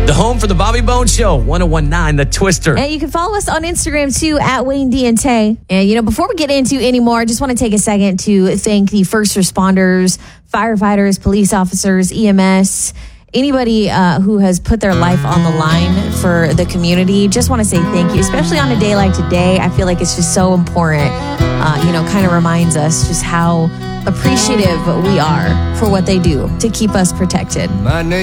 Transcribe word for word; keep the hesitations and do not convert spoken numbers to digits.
The home for the Bobby Bones Show, one oh one point nine The Twister. And you can follow us on Instagram, too, at Wayne D and Tay. And, you know, before we get into any more, I just want to take a second to thank the first responders, firefighters, police officers, E M S, anybody uh, who has put their life on the line for the community. Just want to say thank you, especially on a day like today. I feel like it's just so important, uh, you know, kind of reminds us just how appreciative we are for what they do to keep us protected. My name